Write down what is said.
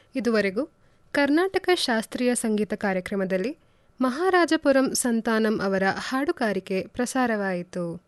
ಇದುವರೆಗೂ ಕರ್ನಾಟಕ ಶಾಸ್ತ್ರೀಯ ಸಂಗೀತ ಕಾರ್ಯಕ್ರಮದಲ್ಲಿ ಮಹಾರಾಜಪುರಂ ಸಂತಾನಂ ಅವರ ಹಾಡುಗಾರಿಕೆ ಪ್ರಸಾರವಾಯಿತು.